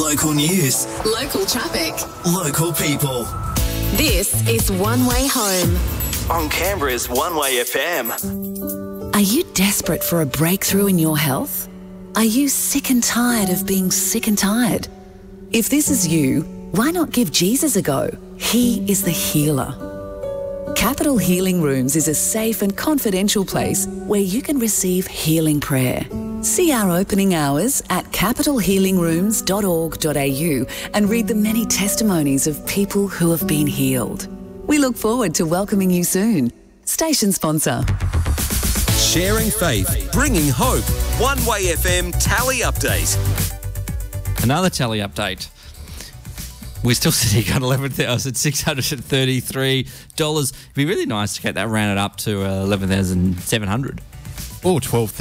Local news. Local traffic. Local people. This is One Way Home. On Canberra's One Way FM. Are you desperate for a breakthrough in your health? Are you sick and tired of being sick and tired? If this is you, why not give Jesus a go? He is the healer. Capital Healing Rooms is a safe and confidential place where you can receive healing prayer. See our opening hours at capitalhealingrooms.org.au and read the many testimonies of people who have been healed. We look forward to welcoming you soon. Station sponsor. Sharing faith, bringing hope. One Way FM Tally Update. Another tally update. We're still sitting at $11,633. It'd be really nice to get that rounded up to $11,700. Or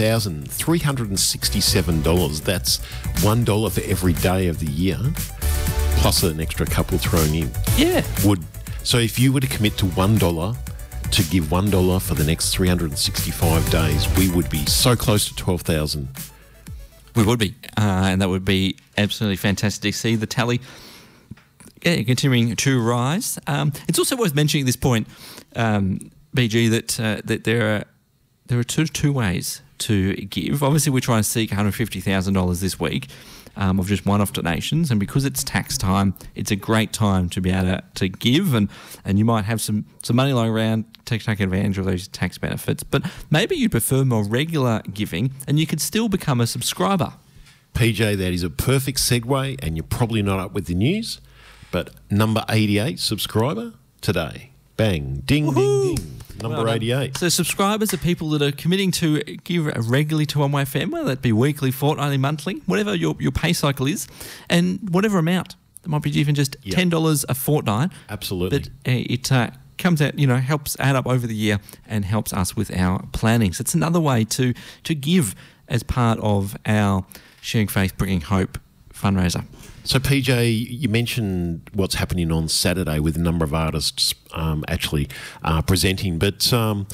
$12,367. That's $1 for every day of the year, plus an extra couple thrown in. Yeah. So if you were to commit to $1 to give $1 for the next 365 days, we would be so close to 12,000. We would be, and that would be absolutely fantastic to see the tally continuing to rise. It's also worth mentioning at this point, BG, that there are two ways to give. Obviously, we're trying to seek $150,000 this week of just one-off donations, and because it's tax time, it's a great time to be able to give, and you might have some money lying around to take advantage of those tax benefits. But maybe you prefer more regular giving, and you could still become a subscriber. PJ, that is a perfect segue, and you're probably not up with the news, but number 88 subscriber today. Bang, ding, ding, ding. Number 88. So subscribers are people that are committing to give regularly to One Way FM, whether that be weekly, fortnightly, monthly, whatever your pay cycle is, and whatever amount. It might be even just $10 a fortnight. Absolutely. But it comes out, helps add up over the year and helps us with our planning. So it's another way to give as part of our Sharing Faith, Bringing Hope fundraiser. So, PJ, you mentioned what's happening on Saturday with a number of artists actually presenting. But, One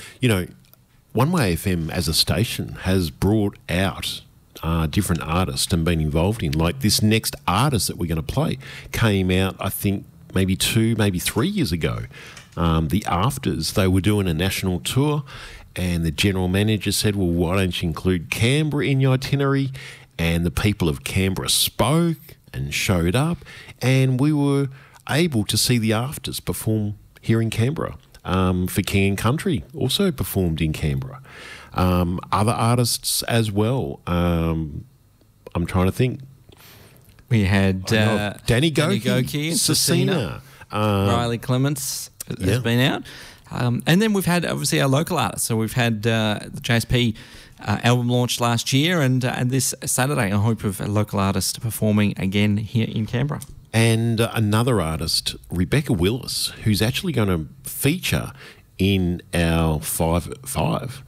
Way FM as a station has brought out different artists and been involved in. Like this next artist that we're going to play came out, I think, maybe 2, maybe 3 years ago. The Afters, they were doing a national tour, and the general manager said, well, why don't you include Canberra in your itinerary? And the people of Canberra spoke and showed up, and we were able to see the Afters perform here in Canberra. For King and Country also performed in Canberra. Other artists as well. I'm trying to think. We had Danny Goki, Cecina, Riley Clements has been out. And then we've had, obviously, our local artists. So we've had the JSP album launched last year, and this Saturday, I hope of a local artist performing again here in Canberra. And another artist, Rebecca Willis, who's actually going to feature in our 5 at 5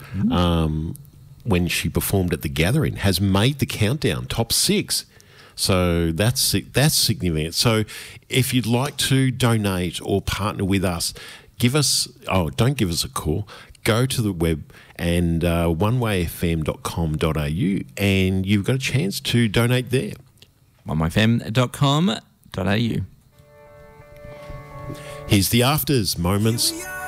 when she performed at the Gathering, has made the countdown, top 6. So that's significant. So if you'd like to donate or partner with us, don't give us a call. Go to the web and onewayfm.com.au, and you've got a chance to donate there. onewayfm.com.au. Here's the Afters, Moments